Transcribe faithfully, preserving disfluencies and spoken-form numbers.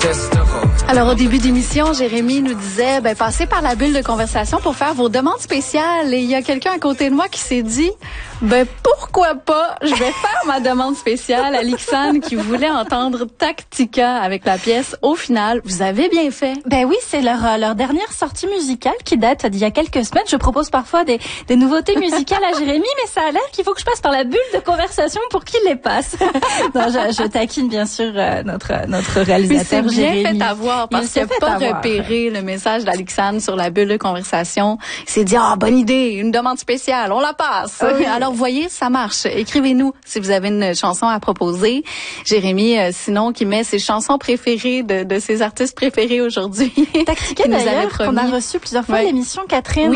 Alors, au début d'émission, Jérémy nous disait, ben, passez par la bulle de conversation pour faire vos demandes spéciales. Et il y a quelqu'un à côté de moi qui s'est dit, ben, pourquoi pas, je vais faire ma demande spéciale à Lixane qui voulait entendre Tactica avec la pièce Au final. Vous avez bien fait. Ben oui, c'est leur, euh, leur dernière sortie musicale qui date d'il y a quelques semaines. Je propose parfois des, des nouveautés musicales à Jérémy, mais ça a l'air qu'il faut que je passe par la bulle de conversation pour qu'il les passe. Non, je, je taquine bien sûr euh, notre, notre réalisateur mais c'est bien Jérémy. Fait avoir parce qu'il n'a pas avoir. repéré le message d'Alexandre sur la bulle de conversation. Il s'est dit, ah, oh, bonne idée, une demande spéciale, on la passe. Oui. Alors, vous voyez, ça marche. Écrivez-nous si vous avez une chanson à proposer. Jérémy, euh, sinon, qui met ses chansons préférées de, de ses artistes préférés aujourd'hui. Tactica, d'ailleurs, qu'on a reçu plusieurs fois ouais. l'émission, Catherine. Oui.